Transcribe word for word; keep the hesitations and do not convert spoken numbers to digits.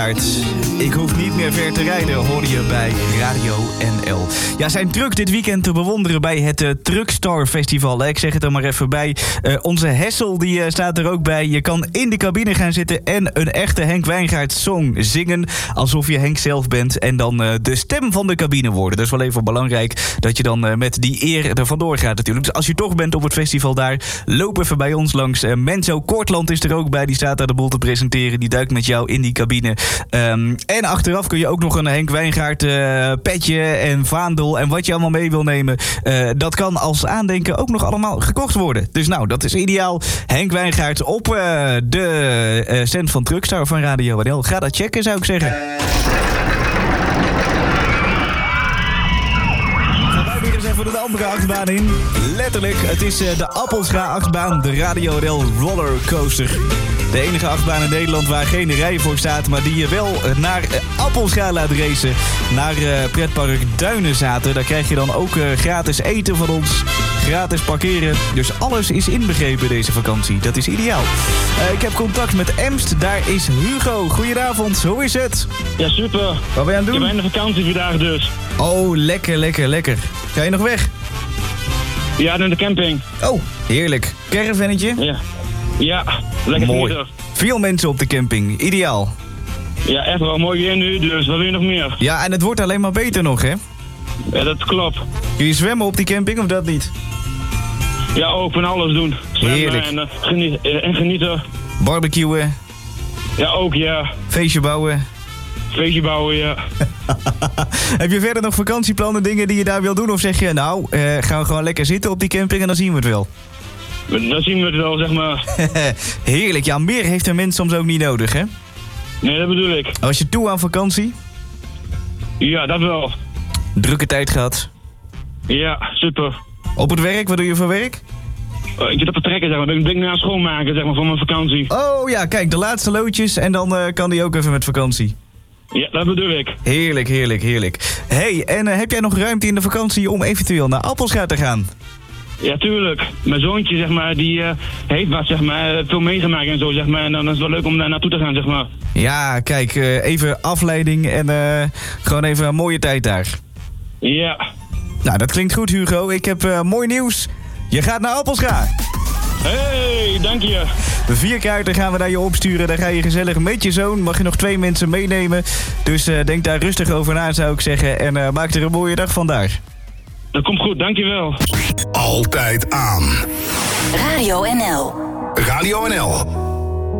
Ik hoef niet meer ver te rijden, hoor je bij Radio N L. Ja, zijn truck dit weekend te bewonderen bij het uh, Truckstar Festival. Ik zeg het er maar even bij. Uh, onze Hessel die uh, staat er ook bij. Je kan in de cabine gaan zitten en een echte Henk Wijngaard song zingen. Alsof je Henk zelf bent. En dan uh, de stem van de cabine worden. Dat is wel even belangrijk dat je dan uh, met die eer er vandoor gaat natuurlijk. Dus als je toch bent op het festival daar, loop even bij ons langs. Uh, Menzo Kortland is er ook bij. Die staat daar de boel te presenteren. Die duikt met jou in die cabine. Um, en achteraf kun je ook nog een Henk Wijngaard uh, petje en vaandel en wat je allemaal mee wil nemen. Uh, dat kan als aandenken ook nog allemaal gekocht worden. Dus nou, dat is ideaal. Henk Wijngaard op uh, de uh, stand van Truckstar van Radio N L. Ga dat checken, zou ik zeggen. Even de andere achtbaan in. Letterlijk, het is uh, de Appelscha-achtbaan, de Radio N L Rollercoaster. De enige achtbaan in Nederland waar geen rij voor staat, maar die je wel naar uh, Appelscha laat racen. Naar uh, pretpark Duinenzaten. Daar krijg je dan ook uh, gratis eten van ons. Gratis parkeren. Dus alles is inbegrepen deze vakantie. Dat is ideaal. Uh, ik heb contact met Emst. Daar is Hugo. Goedenavond. Hoe is het? Ja, super. Wat ben je aan het doen? Ik ben in de vakantie vandaag dus. Oh, lekker, lekker, lekker. Ga je nog weg? Ja, naar de camping. Oh, heerlijk. Caravannetje? Ja. Ja, lekker mooi. genieten. Veel mensen op de camping. Ideaal. Ja, echt wel mooi weer nu, dus wat wil je nog meer? Ja, en het wordt alleen maar beter nog, hè? Ja, dat klopt. Kun je zwemmen op die camping of dat niet? Ja, ook van alles doen. Zwemmen heerlijk. En, uh, geniet, uh, en genieten. Barbecuen. Ja, ook ja. Feestje bouwen. Feestje bouwen, ja. Heb je verder nog vakantieplannen, dingen die je daar wil doen? Of zeg je, nou, uh, gaan we gewoon lekker zitten op die camping en dan zien we het wel? Dan zien we het wel, zeg maar. Heerlijk. Ja, meer heeft een mens soms ook niet nodig, hè? Nee, dat bedoel ik. Was je toe aan vakantie? Ja, dat wel. Drukke tijd gehad? Ja, super. Op het werk? Wat doe je voor werk? Uh, ik zit op het trekken, zeg maar. Ik ben na schoonmaken, zeg maar, voor mijn vakantie. Oh ja, kijk, de laatste loodjes en dan uh, kan die ook even met vakantie. Ja, dat bedoel ik. Heerlijk, heerlijk, heerlijk. Hey, en uh, heb jij nog ruimte in de vakantie om eventueel naar Appelscha te gaan? Ja, tuurlijk. Mijn zoontje, zeg maar, die uh, heeft wat, zeg maar, veel meegemaakt en zo, zeg maar. En dan is het wel leuk om daar naartoe te gaan, zeg maar. Ja, kijk, uh, even afleiding en uh, gewoon even een mooie tijd daar. Ja. Nou, dat klinkt goed, Hugo. Ik heb uh, mooi nieuws. Je gaat naar Appelscha. Hey, dank je. De vier kaarten gaan we naar je opsturen. Daar ga je gezellig met je zoon. Mag je nog twee mensen meenemen. Dus uh, denk daar rustig over na, zou ik zeggen. En uh, maak er een mooie dag van daar. Dat komt goed, dankjewel. Altijd aan. Radio N L. Radio N L.